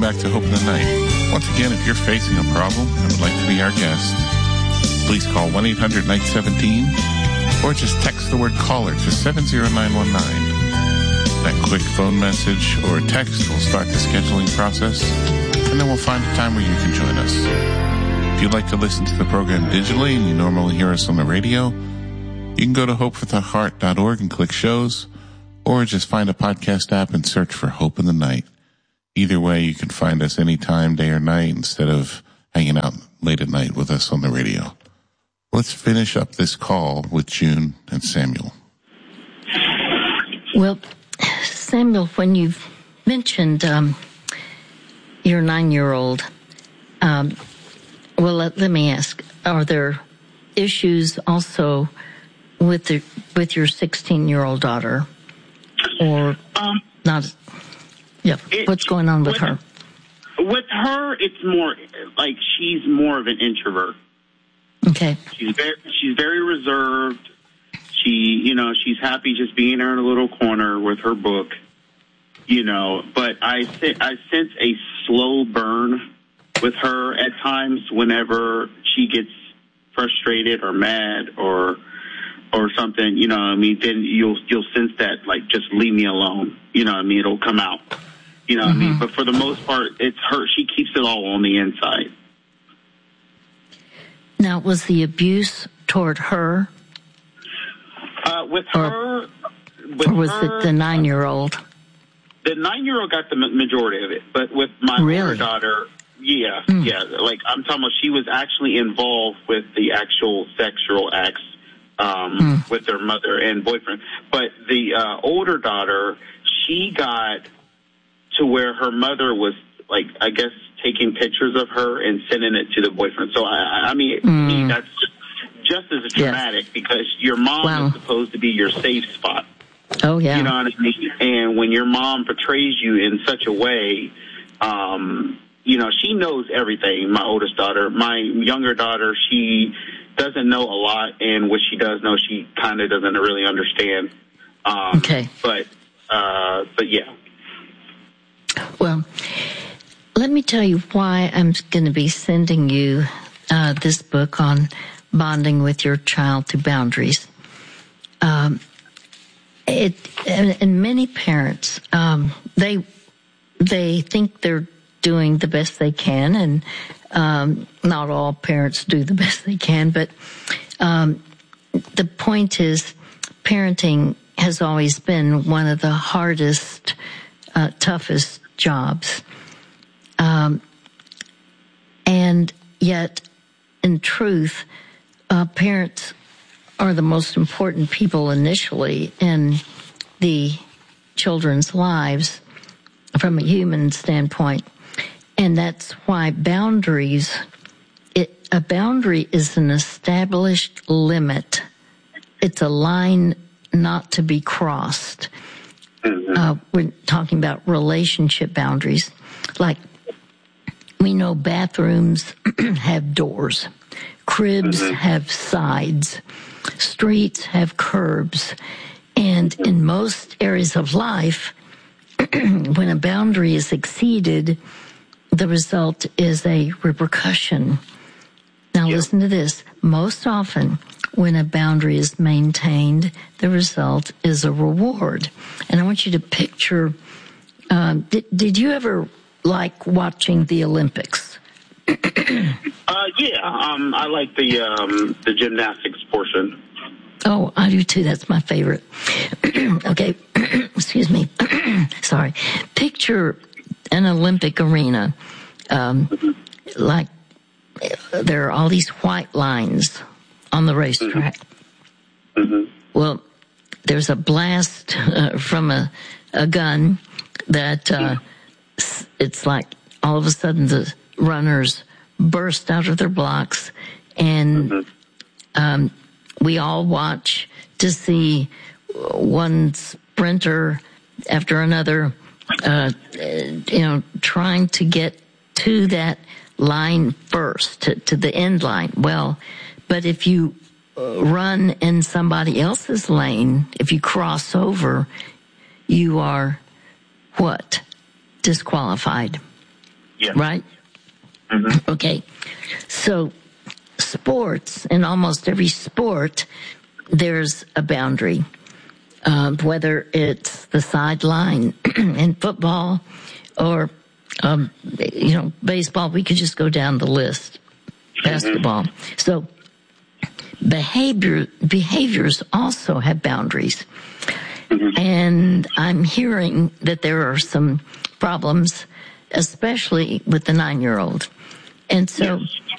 back to Hope in the Night. Once again, if you're facing a problem and would like to be our guest, please call 1-800-NIGHT-17 or just text the word caller to 70919. That quick phone message or text will start the scheduling process, and then we'll find a time where you can join us. If you'd like to listen to the program digitally and you normally hear us on the radio, you can go to hopewithoheart.org and click shows, or just find a podcast app and search for Hope in the Night. Either way, you can find us anytime, day or night, instead of hanging out late at night with us on the radio. Let's finish up this call with June and Samuel. Well, Samuel, when you've mentioned your 9-year-old, let me ask, are there issues also with your 16-year-old daughter? Or not? Yeah. What's going on with her? With her, it's more like she's more of an introvert. Okay. She's very reserved. She's happy just being there in a little corner with her book. But I sense a slow burn with her at times whenever she gets frustrated or mad or something, then you'll sense that, like, just leave me alone. It'll come out. But for the most part, it's her. She keeps it all on the inside. Now, was the abuse toward her? With her... Or was it the 9-year-old? The 9-year-old got the majority of it, but with my older daughter, yeah. Like, I'm talking about she was actually involved with the actual sexual acts with their mother and boyfriend. But the older daughter, she got to where her mother was, like, I guess, taking pictures of her and sending it to the boyfriend. So, to me, that's just as traumatic because your mom is supposed to be your safe spot. Oh, yeah. You know what I mean? And when your mom portrays you in such a way, she knows everything, my oldest daughter. My younger daughter, she doesn't know a lot, and what she does know, she kind of doesn't really understand. Okay. But yeah. Well, let me tell you why I'm going to be sending you this book on bonding with your child through boundaries. And many parents, they think they're doing the best they can, and not all parents do the best they can, but the point is parenting has always been one of the hardest, toughest jobs. And yet, in truth, parents are the most important people initially in the children's lives from a human standpoint. And that's why boundaries, a boundary is an established limit. It's a line not to be crossed. We're talking about relationship boundaries. Like, we know bathrooms have doors. Cribs have sides. Streets have curbs. And in most areas of life, when a boundary is exceeded, the result is a repercussion. Now, listen to this. Most often, when a boundary is maintained, the result is a reward. And I want you to picture, did you ever like watching the Olympics? I like the gymnastics portion. Oh, I do too. That's my favorite. Okay, excuse me. Sorry. Picture an Olympic arena, like there are all these white lines on the racetrack. Well, there's a blast from a gun that it's like all of a sudden the runners burst out of their blocks, and we all watch to see one sprinter after another, trying to get to that line first, to the end line. Well, but if you run in somebody else's lane, if you cross over, you are what? Disqualified. Yes. Right? Mm-hmm. Okay. So sports, in almost every sport, there's a boundary. Whether it's the sideline in football or, baseball, we could just go down the list. Basketball. Mm-hmm. So behaviors also have boundaries. Mm-hmm. And I'm hearing that there are some problems, especially with the 9-year-old. And so